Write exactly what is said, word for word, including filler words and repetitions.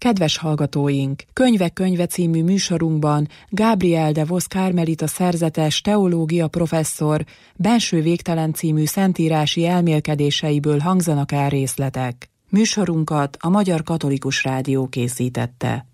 Kedves hallgatóink! Könyvek könyve című műsorunkban Gabriel de Vos Karmelita szerzetes teológia professzor Benső végtelen című szentírási elmélkedéseiből hangzanak el részletek. Műsorunkat a Magyar Katolikus Rádió készítette.